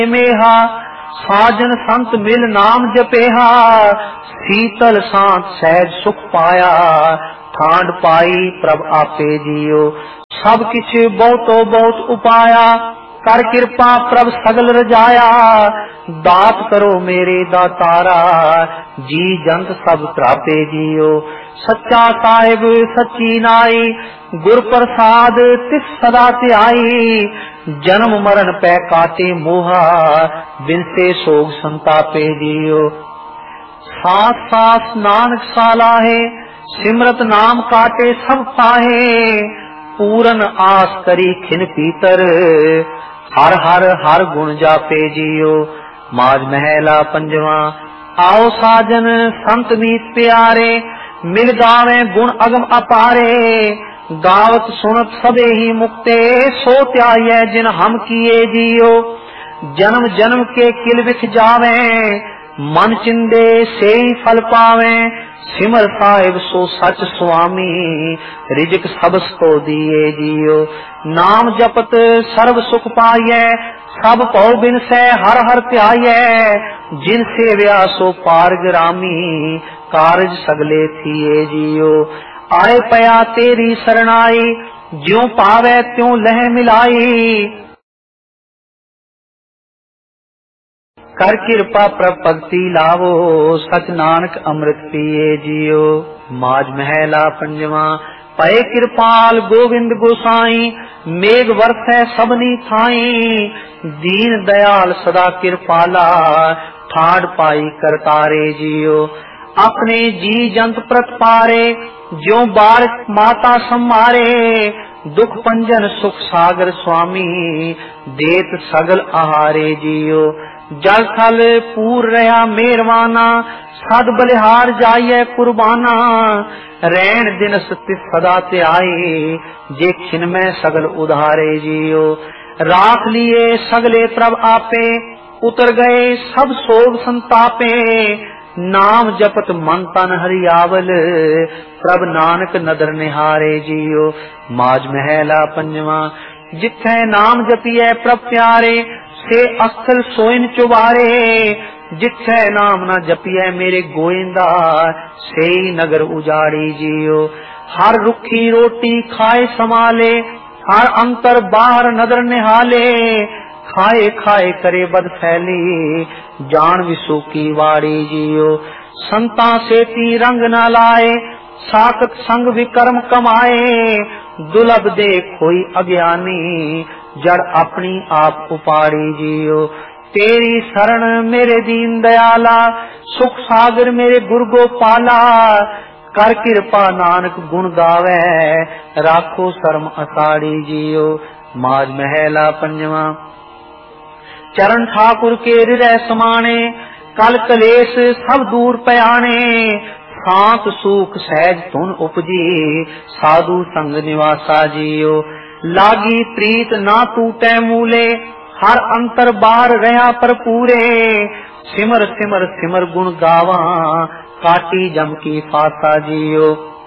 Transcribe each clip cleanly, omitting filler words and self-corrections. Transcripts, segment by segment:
मेहा साजन संत मिल नाम जपेहा, शीतल शांत सहज सुख पाया, ठांड पाई प्रभ आपे जियो। सब किछ बहुतो बहुत उपाया, कर कृपा प्रभ सगल रजाया, दात करो मेरे दातारा, जी जंत सब त्रापे जियो। सच्चा साहिब सच्ची नाई, गुर प्रसाद तिस सदा ध्याई, जन्म मरण पै काटे मोहा, बिन से सोग संतापे जियो। सास सास नानक साला है, सिमरत नाम काटे सब पाहे, पूरन आस करी खिन पीतर, हर हर हर गुण जापे जियो। माज महला पंजवा। आओ साजन संत मीत प्यारे, मिल गावे गुण अगम अपारे, गावत सुनत सबे ही मुक्ते, सो त्याये जिन हम किए जियो। जन्म जन्म के किल बिख जावे, मन चिंदे से ही फल पावे, सिमर साहिब सो सच स्वामी, रिजक सबस को दिए जियो। नाम जपत सर्व सुख पाइए, सब पौ बिन से हर हर ध्याये, जिन सेव्या सो पार ग्रामी, कारज सगले थिए जियो। आए पया तेरी शरणाई, ज्यों पावे त्यों लह मिलाई, कर कृपा प्रभ भक्ति लावो, सच नानक अमृत पिए जियो। माज महला पंजवा। पए कृपाल गोविंद गोसाई, मेघ वर्षै सबनी थाई, दीन दयाल सदा कृपाला, ठाड़ पाई करतारे जियो। अपने जी जंत प्रत पारे, ज्यों बालक माता सम्मारे, दुख पंजन सुख सागर स्वामी, देत सगल आहारे जियो। जल थल पूर रहा मेहरवाना, सद बलिहार जाइए कुर्बाना, रैन दिन तिस सदा त्याई, जे खिन में सगल उधारे जियो। राख लिए सगले प्रभ आपे, उतर गए सब सोग संतापे, नाम जपत मन तन हरियावल, प्रभ नानक नदर निहारे जियो। माज महला पंजवा। जिथे नाम जपिए प्रभ प्यारे, से अस्थल सोइन चुबारे, जिथे नाम न जपिए मेरे गोइंदा, से नगर उजाड़ी जियो। हर रुखी रोटी खाए संभाले, हर अंतर बाहर नदर निहाले, खाए खाए करे बद फैली, जान विसु की वाड़ी जियो। संता सेती रंग न लाए, साकत संग विकर्म कमाए, दुलभ दे कोई अज्ञानी, जड़ अपनी आप उपाड़ी जियो। तेरी शरण मेरे दीन दयाला, सुख सागर मेरे गुरु गोपाला, कर कृपा नानक गुण गावे, राखो शर्म असाड़ी जियो। माज महला पंजवा। चरण ठाकुर के हृदय समाने, कल कलेश सब दूर पयाने, शांत सुख सहज धुन उपजी, साधु संग निवासा जियो। लागी प्रीत ना टूटे मूले, हर अंतर बाहर रहा पर पूरे, सिमर सिमर सिमर गुण गावा, काटी जम की फासा जियो।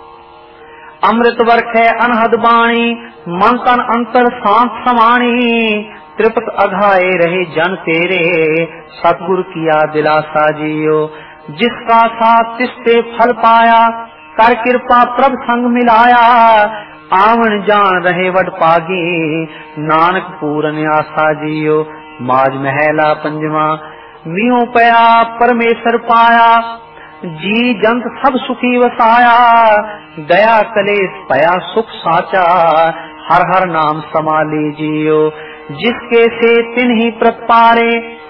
अमृत वर्षै अनहद बाणी, मन तन अंतर शांत समाणी, त्रिपत अघाए रहे जन तेरे, सतगुरु किया दिलासा जियो। जिसका साथ तिसते फल पाया, कर कृपा प्रभ संग मिलाया, आवन जान रहे वड पागी, नानक पूरन आसा जियो। माज महला पंजवा। मियो पया परमेश्वर पाया, जी जंत सब सुखी वसाया, गया कलेश पया सुख साचा, हर हर नाम समाली जियो। जिसके से तिन्ही प्रत पारे,